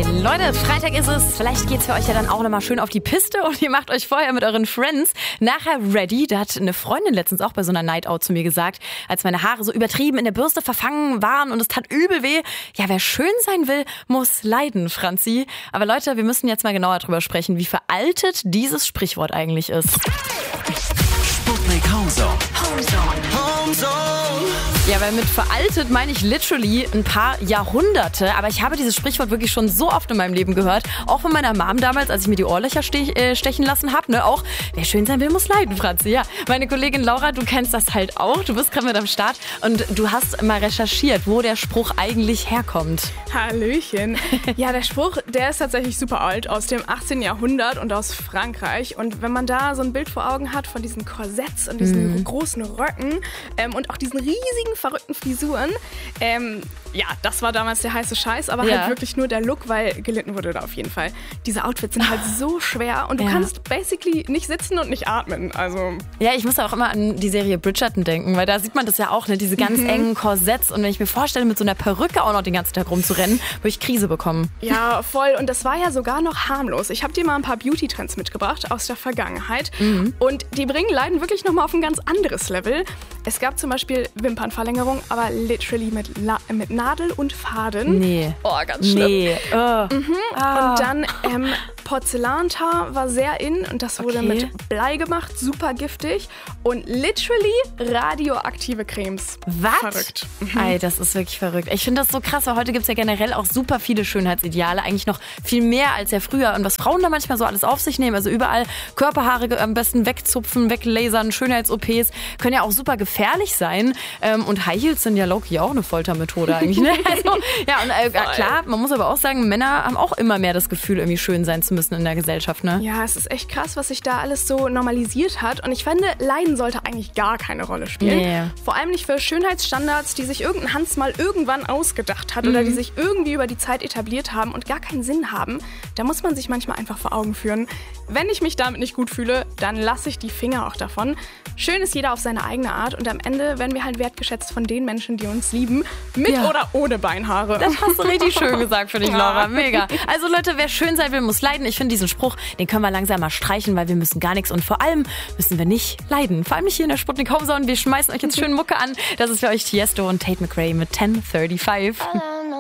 Hey Leute, Freitag ist es. Vielleicht geht's für euch ja dann auch nochmal schön auf die Piste und ihr macht euch vorher mit euren Friends nachher ready. Da hat eine Freundin letztens auch bei so einer Night Out zu mir gesagt, als meine Haare so übertrieben in der Bürste verfangen waren und es tat übel weh. Ja, wer schön sein will, muss leiden, Franzi. Aber Leute, wir müssen jetzt mal genauer drüber sprechen, wie veraltet dieses Sprichwort eigentlich ist. Sputnik Homezone. Ja, weil mit veraltet meine ich literally ein paar Jahrhunderte. Aber ich habe dieses Sprichwort wirklich schon so oft in meinem Leben gehört. Auch von meiner Mom damals, als ich mir die Ohrlöcher stechen lassen habe. Ne? Auch, wer schön sein will, muss leiden, Franzi. Ja, meine Kollegin Laura, du kennst das halt auch. Du bist gerade mit am Start und du hast mal recherchiert, wo der Spruch eigentlich herkommt. Hallöchen. Ja, der Spruch, der ist tatsächlich super alt, aus dem 18. Jahrhundert und aus Frankreich. Und wenn man da so ein Bild vor Augen hat von diesen Korsetts und diesen großen Röcken und auch diesen riesigen, verrückten Frisuren, ja, das war damals der heiße Scheiß, aber halt wirklich nur der Look, weil gelitten wurde da auf jeden Fall. Diese Outfits sind halt so schwer und du kannst basically nicht sitzen und nicht atmen. Also ja, ich muss auch immer an die Serie Bridgerton denken, weil da sieht man das ja auch, ne? Diese ganz engen Korsetts. Und wenn ich mir vorstelle, mit so einer Perücke auch noch den ganzen Tag rumzurennen, würde ich Krise bekommen. Ja, voll. Und das war ja sogar noch harmlos. Ich habe dir mal ein paar Beauty-Trends mitgebracht aus der Vergangenheit. Und die bringen Leiden wirklich nochmal auf ein ganz anderes Level. Es gab zum Beispiel Wimpernverlängerung, aber literally mit Nadel und Faden. Nee. Oh, ganz schlimm. Nee. Und dann Porzellantar war sehr in und das wurde mit Blei gemacht, super giftig und literally radioaktive Cremes. Was? Verrückt. Ey, das ist wirklich verrückt. Ich finde das so krass, weil heute gibt es ja generell auch super viele Schönheitsideale, eigentlich noch viel mehr als ja früher. Und was Frauen da manchmal so alles auf sich nehmen, also überall Körperhaare am besten wegzupfen, weglasern, Schönheits-OPs, können ja auch super gefährlich sein. Und High Heels sind ja low-key auch eine Foltermethode eigentlich. Ne? Also, ja, und klar, man muss aber auch sagen, Männer haben auch immer mehr das Gefühl, irgendwie schön sein zu müssen in der Gesellschaft. Ne? Ja, es ist echt krass, was sich da alles so normalisiert hat. Und ich finde, Leiden sollte eigentlich gar keine Rolle spielen. Nee. Vor allem nicht für Schönheitsstandards, die sich irgendein Hans mal irgendwann ausgedacht hat oder die sich irgendwie über die Zeit etabliert haben und gar keinen Sinn haben. Da muss man sich manchmal einfach vor Augen führen. Wenn ich mich damit nicht gut fühle, dann lasse ich die Finger auch davon. Schön ist jeder auf seine eigene Art und am Ende werden wir halt wertgeschätzt von den Menschen, die uns lieben, mit oder ohne Beinhaare. Das hast du richtig schön gesagt für dich, Laura. Mega. Also Leute, wer schön sein will, muss leiden. Ich finde diesen Spruch, den können wir langsam mal streichen, weil wir müssen gar nichts und vor allem müssen wir nicht leiden. Vor allem nicht hier in der Sputnik Homezone. Wir schmeißen euch jetzt schön Mucke an. Das ist für euch Tiesto und Tate McRae mit 1035.